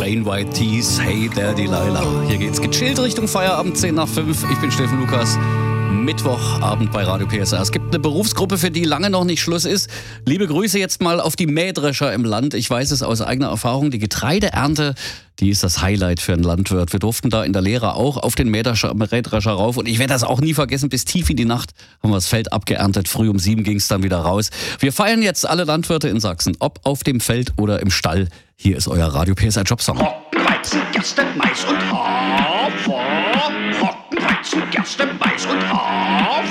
Plain White Tees, Hey there Delilah. Hier geht's gechillt Richtung Feierabend, 10 nach 5. Ich bin Steffen Lukas. Mittwochabend bei Radio PSR. Es gibt eine Berufsgruppe, für die lange noch nicht Schluss ist. Liebe Grüße jetzt mal auf die Mähdrescher im Land. Ich weiß es aus eigener Erfahrung. Die Getreideernte, die ist das Highlight für einen Landwirt. Wir durften da in der Lehre auch auf den Mähdrescher rauf. Und ich werde das auch nie vergessen. Bis tief in die Nacht haben wir das Feld abgeerntet. Früh um 7 ging es dann wieder raus. Wir feiern jetzt alle Landwirte in Sachsen. Ob auf dem Feld oder im Stall. Hier ist euer Radio PSR Jobsong. Roggen, Weizen, Gerste, Mais und Hafer. Roggen, Weizen, Gerste, Mais und Hafer.